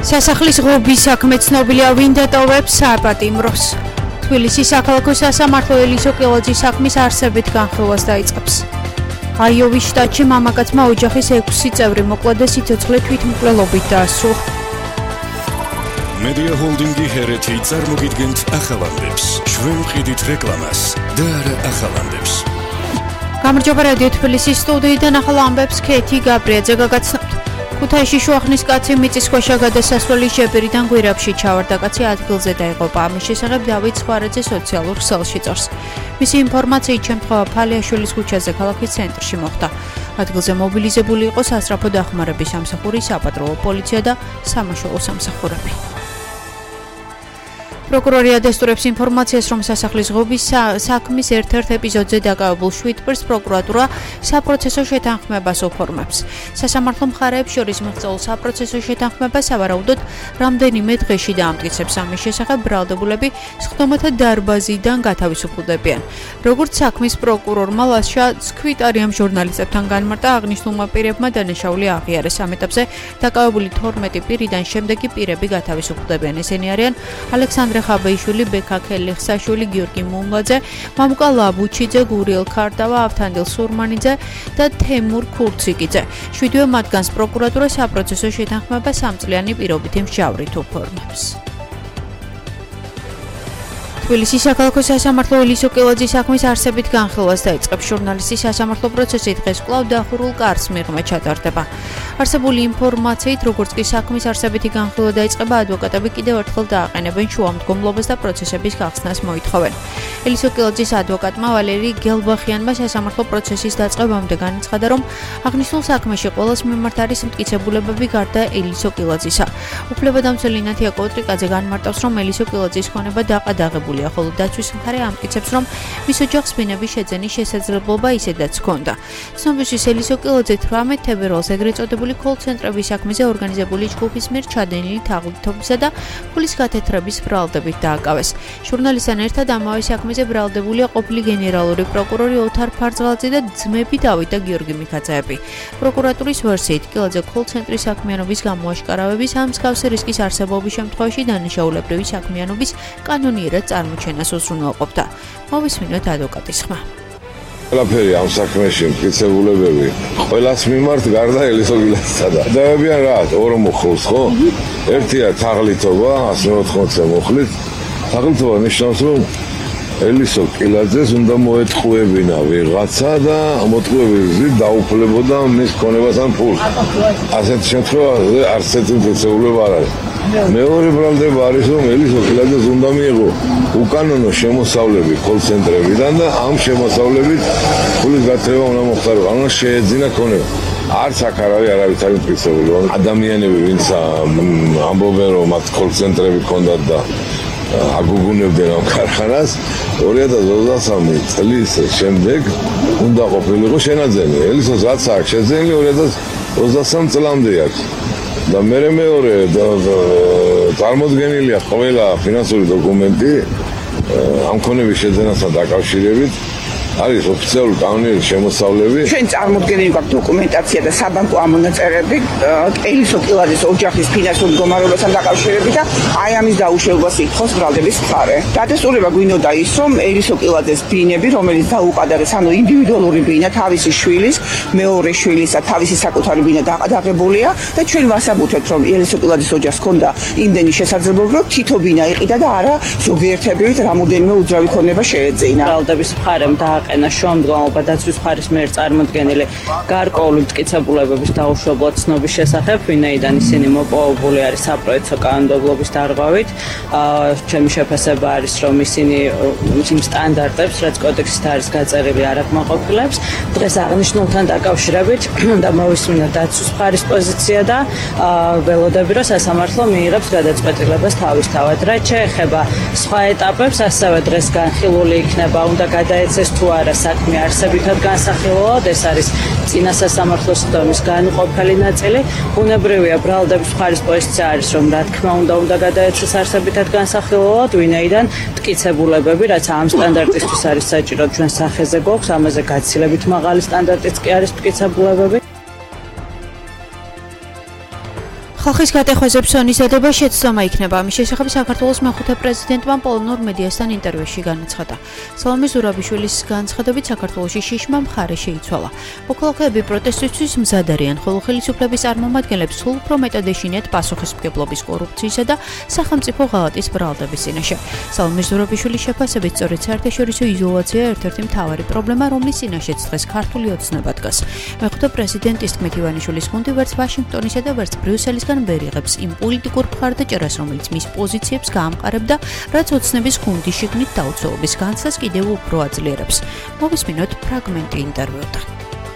სასახლის ღობის საქმე ცნობილია ვინ დატოვებს საპატიმროს. თბილისის საქალაქო სასამართლო ელისო კილაძის საქმის არსებით განხილვას დაიწყებს. აიოვის შტატში მამაკაცმა ოჯახის 6 წევრი მოკლა და სიცოცხლე თვითმკვლელობით დაასრულა. Media Holding-ი ჰერეთი წარმოგიდგენთ ახალამდებს. ჩვენ ვყიდით რეკლამას და არა ახალამდებს. გამარჯობა რადიო თბილისის სტუდიიდან ახალ ამბებს ქეთი გაბრიაძე გაგაცნობთ. ქუთაისში შუახნის კაცი მიწისქვეშა გადასასვლელის ჯებირიდან გვირაბში ჩავარდა. კაცი ადგილზე დაიღუპა. ამის შესახებ დავით სხვარეძე სოციალურ ქსელში წერს. მისი ინფორმაციით შემთხვევა ფალიაშვილის ქუჩაზე ქალაქის ცენტრში მოხდა. ადგილზე მობილიზებული იყო სასწრაფო დახმარების სამსახური, საპატრულო პოლიცია და სამაშველო სამსახურები. პროკურორი ადასტურებს ინფორმაციას, რომ სასახლის ღობის საქმის ერთ-ერთ ეპიზოდზე დაკავებულ 7 პირს პროკურატურა საპროცესო შეთანხმებას ოფორმებს. სასამართლო მხარეებს შორის მიღწეულ საპროცესო შეთანხმებას სავარაუდოდ რამდენიმე დღეში დაამტკიცებს. ამის შესახებ ბრალდებულები სხდომათა დარბაზიდან გათავისუფლდებიან. როგორც საქმის პროკურორმა ლაშა სქვიტარიამ ჟურნალისტებთან განმარტა, აღნიშნულმა პირებმა დანაშაული აღიარეს. ამ ეტაპზე დაკავებული 12 პირიდან შემდეგი პირები გათავისუფლდებიან. ესენი არიან ალექსანდრე ხაბეიშვილი, ბექა ქელიხსაშვილი, გიორგი მუმლაძე, მამუკა ლაბუჩიძე, გურიელ ქარტავა, ავთანდილ სურმანიძე და თემურ ქურციკიძე. 7-ვე მათგანს პროკურატურა საპროცესო შეთანხმებას 3 წლიანი პირობითი მსჯავრით ოფორმებს. თბილისის საქალაქო სასამართლო ელისო კილაძის საქმის არსებით განხილვას დაიწყებს. ჟურნალისტის სასამართლო პროცესი დღეს კვლავ დახურულ კარს მიღმა ჩატარდება. არსებული ინფორმაციით, როგორც კი საქმის არსებითი განხილვა დაიწყება, ადვოკატები კიდევ ერთხელ დააყენებენ შუამდგომლობას და პროცესების გახსნას მოითხოვენ. ელისო კილაძის ადვოკატმა ვალერი გელბახიანმა სასამართლო პროცესის დაწყებამდე განაცხადა, რომ აღნიშნულ საქმეში ყოველს მიმართ არის მტკიცებულებები გარდა ელისო კილაძისა. უფლებადამცველი ნათია კოტრიკაძე განმარტავს, რომ ელისო კილაძის ქონება დაყადაღებულია, ხოლო დაცვის მხარე ამტკიცებს, რომ მის ოჯახს ბინების შეძენის შესაძლებლობა ისედაც ჰქონდა. ცნობისთვის ელისო კილაძე 18 თებერვალს ეგრეთ წოდებული კოლ-ცენტრების საქმეზე ორგანიზებული ჯგუფის მიერ ჩადენილი თაღლითობისა და ფულის გათეთრების ბრალდებით დააკავეს. ჟურნალისტთან ერთად ამავე საქმეზე ბრალდებულია ყოფილი გენერალური პროკურორი ოთარ ფარზღაძე და ძმები დავით და გიორგი მიქაძეები. პროკურატურის ვერსიით, კილაძე კოლ-ცენტრის საქმიანობის გამოაშკარავების ამ მსგავსი რისკის არსებობის შემთხვევაში დანაშაულებრივი საქმიანობის კანონიერად წარმოჩენას უზრუნველყოფდა. მოვისმინოთ ადვოკატის ხმა. ყველაფერი ამ საქმეში მტკიცებულებები ყველას მიმართ გარდა ელისო კილაძისა და დაებიან რა ორ მოხდოს ხო? ერთია თაღლითობა 180 მოხლით. თაღლითობა ნიშნავს, რომ ელისო კილაძეს უნდა მოეთხოვებინა ვიღაცა და მოტყუების გზით დაუფლებოდა მის ქონებასთან ფულს. ასეთ შემთხვევაში არც ერთი მტკიცებულება არ არის. მეორე ბრალდება არის, რომ ელისო კილაძეს უნდა მიიღო უკანონო შემოსავლები კოლ-ცენტრებიდან და ამ შემოსავლებით ფულის გათრება უნდა მოხდარო. ანუ შეეძინა ქონება. არც აქ არ არის არავითარი მტკიცებული. ადამიანები, ვინც ამბობენ, რომ მათ კოლ-ცენტრები ჰქონდათ და აგუგუნებდნენ ამ ქარხანას, 2023 წლის შემდეგ უნდა ყოფილიყო შენაძენი. ელისოს რაც აქვს შეძენილი 2023 წლამდე აქვს. და მეორე წარმოდგენილია ყველა ფინანსური დოკუმენტი ამ ქონების შეძენასთან დაკავშირებით. არის ოფიციალური კანონიერი შემოსავლები. ჩვენ წარმოდგენილი გვაქვს დოკუმენტაცია და საბანკო ამონაწერები ელისო კილაძის ოჯახის ფინანსურ მდგომარეობასთან დაკავშირებით და აი ამის დაუშვებას ითხოვს ბრალდების მხარე. დადასტურება გვინდოდა ის, რომ ელისო კილაძის ბინები, რომელიც დაუყადაღეს, ანუ ინდივიდუალური ბინა თავისი შვილის, მეორე შვილის და თავისი საკუთარი ბინა დაყადაღებულია და ჩვენ ვასაბუთებთ, რომ ელისო კილაძის ოჯახს ჰქონდა იმდენი შესაძლებლობა, რომ თითო ბინა იყიდა და არა ზოგიერთებით რამოდენიმე უძრავი ქონება შეეძინა. ბრალდების მხარემ ენა შუამდგომლობა დაცვის მხარის მიერ წარმოდგენილი გარკვეული მტკიცებულებების დაუშვებლად ცნობის შესახებ, ვინაიდან ისინი მოპოვებული არის საპროექტო კანონმდებლობის დარღვევით. ჩემი შეფასება არის, რომ ისინი იმ სტანდარტებს, რაც კოდექსით არის გაწერილი, არ აკმაყოფილებს. დღეს აღნიშნულთან დაკავშირებით და მოვისმინოთ დაცვის მხარის პოზიცია და ველოდები, რომ სასამართლო მიიღებს გადაწყვეტილებას თავისთავად. რაც შეეხება სხვა ეტაპებს, ასევე დღეს განხილული იქნება, უნდა გადაეცეს თუ არა საქმე არსებითად განსახილველად, ეს არის წინა სასამართლოს სხდომის განუყოფელი ნაწილი. ბუნებრივია, ბრალდების მხარის პოზიცია არის, რომ რა თქმა უნდა გადაეცეს არსებითად განსახილველად, ვინაიდან მტკიცებულებები, რაც ამ სტანდარტისთვის არის საჭირო ჩვენ სახეზე გვაქვს, ამაზე გაცილებით მაღალი სტანდარტიც კი არის მტკიცებულებები. ხალხის გატეხვაზე ფსონიზადება შეცდომა იქნება. ამის შესახებ საქართველოს მეხუთე პრეზიდენტმა პოლონურ მედიასთან ინტერვიუში განაცხადა. სალომე ზურაბიშვილის განცხადებით საქართველოში შიშმა მხარე შეიცვალა. მოქალაქეები პროტესტისთვის მზად არიან, ხოლო ხელისუფლების წარმომადგენლებს სულ უფრო მეტად ეშინიათ პასუხისმგებლობის კორუფციისა და სახელმწიფო ღალატის ბრალდების წინაშე. სალომე ზურაბიშვილის შეფასებით სწორედ საერთაშორისო იზოლაცია ერთ-ერთი მთავარი პრობლემა, რომლის წინაშეც დღეს ქართული ოცნება დგას. მეხუთე პრეზიდენტის თქმით ივანიშვილის გუნდი ვერც ვაშინგტონისა და ვერც ბრიუსელის ვერ იღებს იმ პოლიტიკურ მხარდაჭერას, რომელიც მის პოზიციებს გაამყარებდა, რაც ოცნების გუნდის შიგნით დაუცველობის განცდას კიდევ უფრო აძლიერებს. მოვისმინოთ ფრაგმენტი ინტერვიუდან.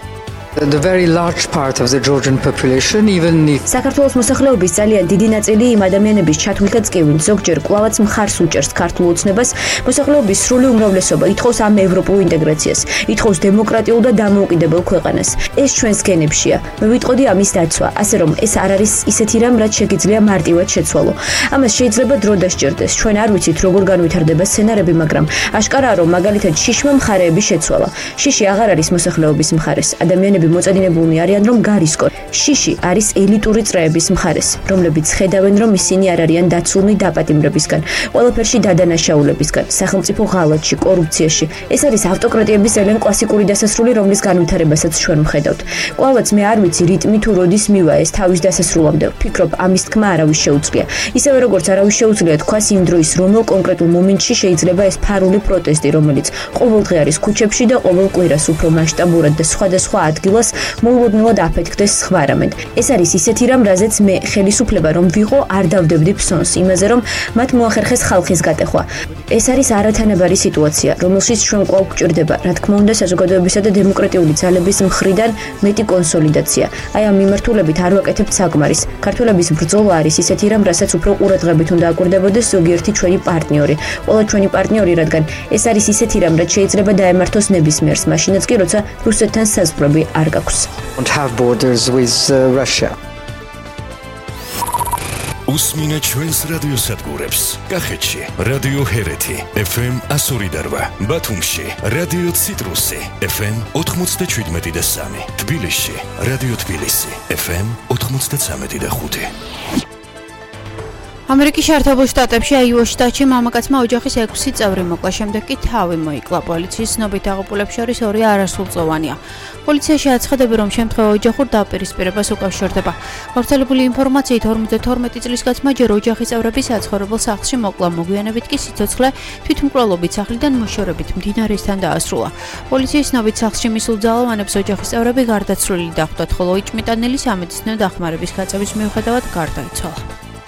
The very large part of the Georgian population, even if საქართველოს მოსახლეობის ძალიან დიდი ნაწილი იმ ადამიანების ჩათვლითაც კი, ვინც ზოგჯერ კვლავაც მხარს უჭერს ქართულ ოცნებას, მოსახლეობის სრული უმრავლესობა ითხოვს ამ ევროპულ ინტეგრაციას, ითხოვს დემოკრატიულ და დამოუკიდებელ ქვეყანას. ეს ჩვენს გენებშია. მე ვიტყოდი ამის დაცვა, ასე რომ ეს არ არის ისეთი რამ, რაც შეგიძლია მარტივად შეცვალო. ამას შეიძლება დრო დასჭირდეს. ჩვენ არ ვიცით, როგორ განვითარდება სცენარები, მაგრამ აშკარაა, რომ მაგალითად შიშმა მხარეები შეცვალა. შიში აღარ არის მოსახლეობის მხარეს. ადამიანები მოწადინებულნი არიან, რომ გარისკონ. შიში არის ელიტური წრეების მხარეს, რომლებიც ხედავენ, რომ ისინი არ არიან დაცულნი დაპატიმრებისგან, ყველაფერში დადანაშაულებისგან, სახელმწიფო ღალატში, კორუფციაში. ეს არის ავტოკრატიების ძალიან კლასიკური დასასრული, რომლის განვითარებასაც ჩვენ ვხედავთ. კვლავაც მე არ ვიცი რიტმი თუ როდის მივა ეს თავის დასასრულამდე. ვფიქრობ, ამის თქმა არავის შეუძლია. ისევე როგორც არავის შეუძლია თქვას იმ დროის რომელ კონკრეტულ მომენტში შეიძლება ეს ფარული პროტესტი, რომელიც ყოველდღე არის ქუჩებში და ყოველ კვირას უფრო მასშტაბურად და სხვადასხვა ადგილას მოულოდნელად აფეთქდეს სხვა რამედ. ეს არის ისეთი რამ, რაზეც მე ხელისუფლება რომ ვიყო, არ დავდებდი ფსონს იმაზე, რომ მათ მოახერხეს ხალხის გატეხვა. ეს არის არათანაბარი სიტუაცია, რომელშიც ჩვენ კვლავ გვჭირდება, რა თქმა უნდა, საზოგადოებისა და დემოკრატიული ძალების მხრიდან მეტი კონსოლიდაცია. აი ამ მიმართულებით არ ვაკეთებთ საკმარის. ქართველების ბრძოლა არის ისეთი რამ, რასაც უფრო ყურადღებით უნდა აკვირდებოდეს ზოგიერთი ჩვენი პარტნიორი. ყველა ჩვენი პარტნიორი, რადგან ეს არის ისეთი რამ, რაც შეიძლება დაემართოს ნებისმიერს, მაშინაც კი, როცა რუსეთთან საზღვრები არ გაქვს. don't have borders with Russia. უსმინეთ ჩვენს რადიო სადგურებს. კახეთში რადიო ჰერეთი FM 102.8, ბათუმში რადიო ციტრუსი FM 97.3, თბილისში რადიო თბილისი FM 93.5. ამერიკის შეერთებულ შტატებში აიოვის შტატში მამაკაცმა ოჯახის 6 წევრი მოკლა, შემდეგ კი თავი მოიკლა. პოლიციის ცნობით აღუპულებს შორის 2 არასრულწლოვანია. პოლიციაში აცხადები, რომ შემთხვევა ოჯახურ დაპირისპირებას უკავშირდება. გავრცელებული ინფორმაციით 52 წლის კაცმა ჯერ ოჯახის წევრები საცხოვრებელ სახლში მოკლა, მოგვიანებით კი სიცოცხლე თვითმკვლელობით სახლიდან მოშორებით მდინარესთან დაასრულა. პოლიციის ცნობით სახლში მისულ ძალოვანებს ოჯახის წევრები გარდაცვლილი დახვდათ, ხოლო იჭმიტანელი სამედიცინო დახმარების გაწევის მიუხედავად გარდაიცვალა.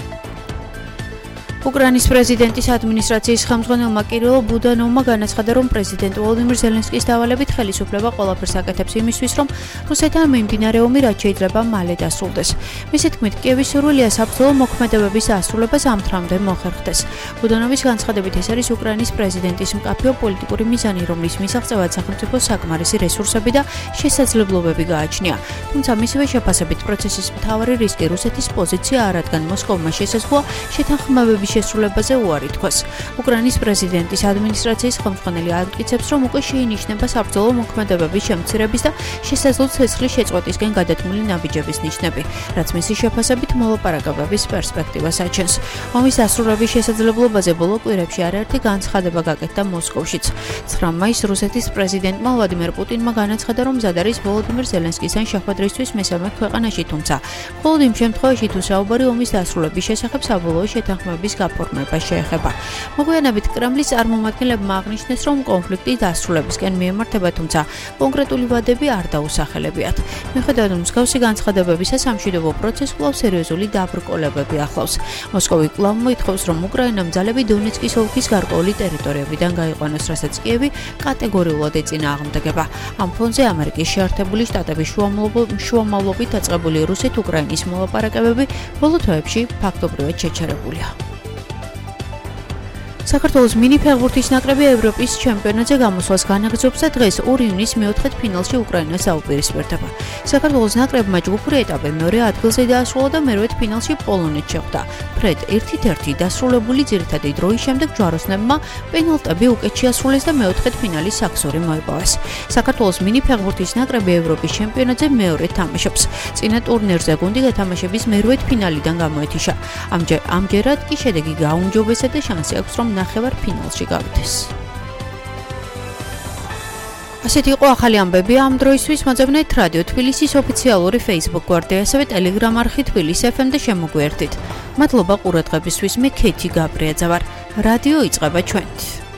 უკრაინის პრეზიდენტის ადმინისტრაციის ხელმძღვანელმა კირილო ბუდანოვმა განაცხადა, რომ პრეზიდენტ ვოლოდიმირ ზელენსკის დავალებით ხელისუფლება ყველაფერს აკეთებს იმისთვის, რომ რუსეთთან მიმდინარე ომი რაც შეიძლება მალე დასრულდეს. მისი თქმით, კიევის სურვილია საბრძოლო მოქმედებების დასრულება ზამთრამდე მოხერხდეს. ბუდანოვის განცხადებით, ეს არის უკრაინის პრეზიდენტის მკაფიო პოლიტიკური მიზანი, რომლის მისაღწევად სახელმწიფოს საკმარისი რესურსები და შესაძლებლობები გააჩნია. თუმცა მისივე შეფასებით, პროცესის მთავარი რისკი რუსეთის პოზიცია, რადგან მოსკოვმა შესაძლოა შეთანხმებების შესრულებაზე უარი თქვას. უკრაინის პრეზიდენტის ადმინისტრაციის ხელმძღვანელი ამტკიცებს, რომ უკვე შეინიშნება საბრძოლო მოქმედებების შემცირების და შესაძლო ცეცხლის შეწყვეტისკენ გადადგმული ნაბიჯების ნიშნები, რაც მისი შეფასებით მოლაპარაკებების პერსპექტივას აჩენს. ომის დასრულების შესაძლებლობაზე ბოლო კვირებში არაერთი განცხადება გაკეთდა მოსკოვშიც. 9 მაისს რუსეთის პრეზიდენტმა ვლადიმერ პუტინმა განაცხადა, რომ მზად არის ვოლოდიმირ ზელენსკისთან შეხვედრისთვის მესამე ქვეყანაში, თუმცა მხოლოდ იმ შემთხვევაში, თუ საუბარი ომის დასრულების შესახებ საბოლოო შეთანხმების გაფორმება შეეხება. მოგვიანებით კრემლის წარმომადგენლებმა აღნიშნეს, რომ კონფლიქტი დასრულებისკენ მიემართება, თუმცა კონკრეტული ვადები არ დაუსახელებიათ. მიუხედავად მსგავსი განცხადებებისა, სამშვიდობო პროცესს კვლავ სერიოზული დაბრკოლებები ახლავს. მოსკოვი კვლავ მოითხოვს, რომ უკრაინამ ძალები დონეცკის ოლქის გარკვეული ტერიტორიებიდან გაიყვანოს, რასაც კიევი კატეგორიულად ეწინააღმდეგება. ამ ფონზე ამერიკის შეერთებული შტატების შუამავლობით დაწყებული რუსეთ-უკრაინის მოლაპარაკებები ბოლო თვეებში ფაქტობრივად შეჩერებულია. საქართველოს მინი ფეხბურთის ნაკრები ევროპის ჩემპიონატზე გამოსვლას განაგრძობს და დღეს 2 ივნისს მეოთხედ ფინალში უკრაინას აუპირისპირდება. საქართველოს ნაკრებმა ჯგუფური ეტაპი მეორე ადგილზე დაასრულა და მერვედ ფინალში პოლონეთს შეხვდა. ფრედ 1-1 დასრულებული ძირითადი დროის შემდეგ ჯვაროსნებმა პენალტები უკეთ შეასრულეს და მეოთხედ ფინალის საქსორი მოიპოვეს. საქართველოს მინი ფეხბურთის ნაკრები ევროპის ჩემპიონატზე მეორედ თამაშობს. წინა ტურნირზე გუნდი გათამაშების მერვედ ფინალიდან გამოეთიშა. ამჯერად კი შედეგი გააუმჯობესა და შანსი აქვს რომ ნახევარ ფინალში გავიდეს. ასეთი იყო ახალი ამბები ამ დროისთვის. მოძებნეთ რადიო თბილისის ოფიციალური Facebook გვერდი, ასევე Telegram არხი თბილისი FM და შემოგვიერთდით. მადლობა ყურადღებისთვის. მე ქეთი გაბრიაძე ვარ. რადიო იწყება ჩვენით.